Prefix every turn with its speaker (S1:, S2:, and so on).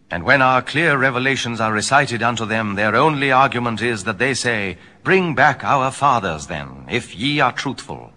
S1: And when our clear revelations are recited unto them, their only argument is that they say, Bring back our fathers then, if ye are truthful.